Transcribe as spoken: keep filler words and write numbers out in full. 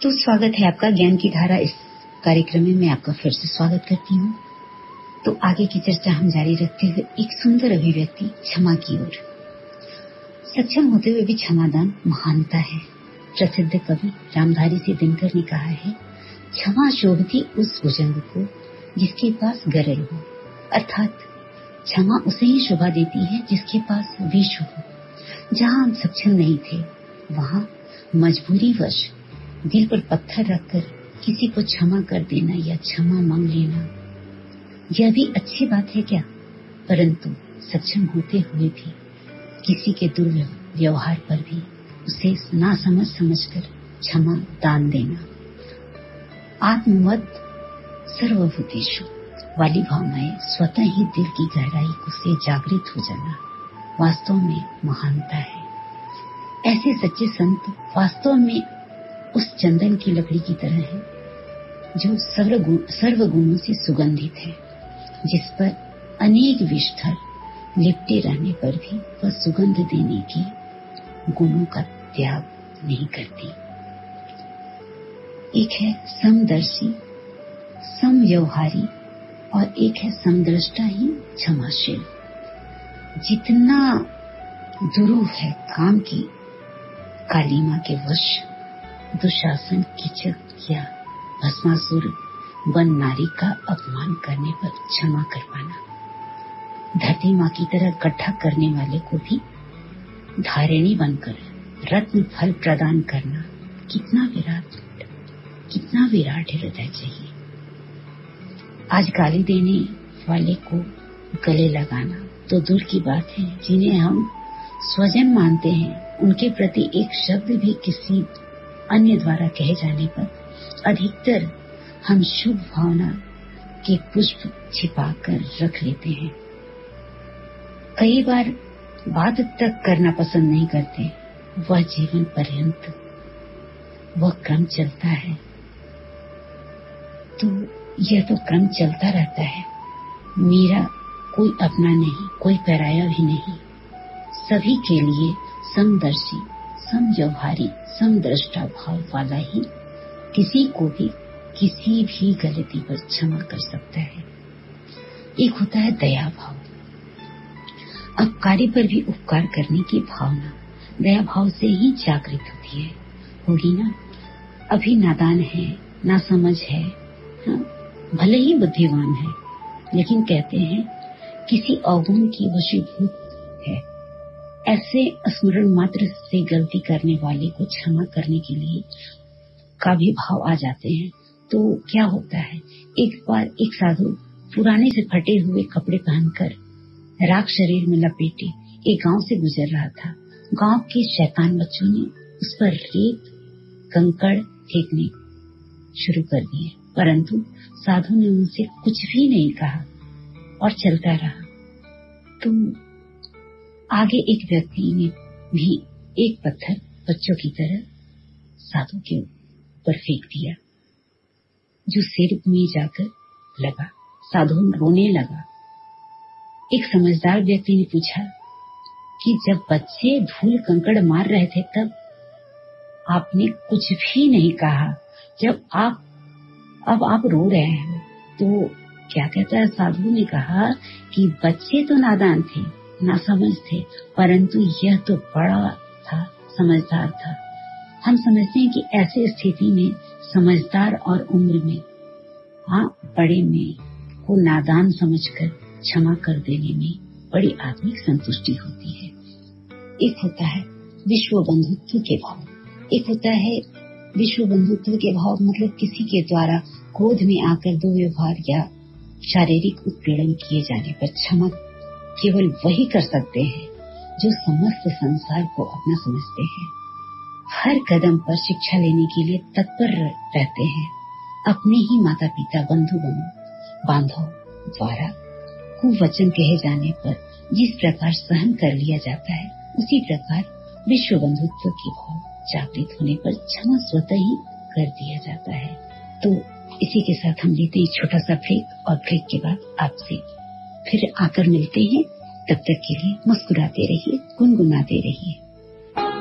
तो स्वागत है आपका ज्ञान की धारा इस कार्यक्रम में। मैं आपका फिर से स्वागत करती हूँ। तो आगे की चर्चा हम जारी रखते हुए एक सुंदर अभिव्यक्ति क्षमा की ओर। सक्षम होते हुए भी क्षमादान महानता है। प्रसिद्ध कवि रामधारी सिंह दिनकर ने कहा है, क्षमा शोभती उस भुजंग को जिसके पास गरल हो, अर्थात क्षमा उसे ही शोभा देती है जिसके पास विष हो। जहाँ हम सक्षम नहीं थे वहाँ मजबूरीवश दिल पर पत्थर रखकर किसी को क्षमा कर देना या क्षमा मांग लेना, यह भी अच्छी बात है क्या? परंतु सक्षम होते हुए भी किसी के दुर्व्यवहार पर भी उसे ना समझ समझकर क्षमा दान देना, आत्मवत सर्वभूतेषु वाली भावनाएं स्वतः ही दिल की गहराई को से जागृत हो जाना वास्तव में महानता है। ऐसे सच्चे संत वास्तव में उस चंदन की लकड़ी की तरह है जो सर्व गुणों से सुगंधित है, जिस पर अनेक विषधर लिपटे रहने पर भी वह सुगंध देने के गुणों का त्याग नहीं करती। एक है समदर्शी समव्यवहारी और एक है समदृष्टा ही क्षमाशील। जितना दुरूह है काम की कालीमा के वश दुशासन कीचक या भस्मासुर वन नारी का अपमान करने पर क्षमा कर पाना, धरती माँ की तरह गड्ढा करने वाले को भी धारिणी बनकर रत्न फल प्रदान करना, कितना विराट कितना विराट हृदय चाहिए। आज गाली देने वाले को गले लगाना तो दूर की बात है, जिन्हें हम स्वजन मानते हैं उनके प्रति एक शब्द भी किसी अन्य द्वारा कहे जाने पर अधिकतर हम शुभ भावना के पुष्प छिपाकर रख लेते हैं। कई बार बात तक करना पसंद नहीं करते, वह जीवन पर्यंत वह क्रम चलता है। तो यह तो क्रम चलता रहता है। मेरा कोई अपना नहीं, कोई पराया भी नहीं, सभी के लिए समदर्शी समव्यवहारी समदृष्टा भाव वाला ही किसी को भी किसी भी गलती पर क्षमा कर सकता है। एक होता है दया भाव, अपकारी पर भी उपकार करने की भावना दया भाव से ही जागृत होती है। होगी ना? अभी नादान है, ना समझ है, हाँ, भले ही बुद्धिमान है, लेकिन कहते हैं किसी अवगुण की वशीभूत है। ऐसे स्मरण मात्र से गलती करने वाले को क्षमा करने के लिए का भी भाव आ जाते हैं। तो क्या होता है, एक बार एक साधु पुराने से फटे हुए कपड़े पहनकर राख शरीर में लपेटे एक गांव से गुजर रहा था। गांव के शैतान बच्चों ने उस पर रेत कंकड़ फेंकने शुरू कर दिए, परंतु साधु ने उनसे कुछ भी नहीं कहा और चलता रहा। तो आगे एक व्यक्ति ने भी एक पत्थर बच्चों की तरह साधु के ऊपर फेंक दिया, जो सिर में जाकर लगा। साधु रोने लगा। एक समझदार व्यक्ति ने पूछा कि जब बच्चे धूल कंकड़ मार रहे थे तब आपने कुछ भी नहीं कहा, जब आप अब आप रो रहे हैं तो क्या कहता है? साधु ने कहा कि बच्चे तो नादान थे, ना समझ थे, परंतु यह तो बड़ा था, समझदार था। हम समझते हैं कि ऐसे स्थिति में समझदार और उम्र में हाँ बड़े में को नादान समझकर क्षमा कर देने में बड़ी आत्मिक संतुष्टि होती है। एक होता है विश्व बंधुत्व के भाव, एक होता है विश्व बंधुत्व के भाव मतलब किसी के द्वारा क्रोध में आकर दुर्व्यवहार या शारीरिक उत्पीड़न किए जाने पर क्षमा केवल वही कर सकते हैं जो समस्त संसार को अपना समझते हैं, हर कदम पर शिक्षा लेने के लिए तत्पर रहते हैं। अपने ही माता पिता बंधु बांधव द्वारा कुवचन कहे जाने पर जिस प्रकार सहन कर लिया जाता है, उसी प्रकार विश्व बंधुत्व के भाव जागृत होने पर क्षमा स्वतः ही कर दिया जाता है। तो इसी के साथ हम लेते हैं छोटा सा ब्रेक और ब्रेक के बाद आपसे फिर आकर मिलते हैं। तब तक के लिए मुस्कुराते रहिए, गुनगुनाते रहिए।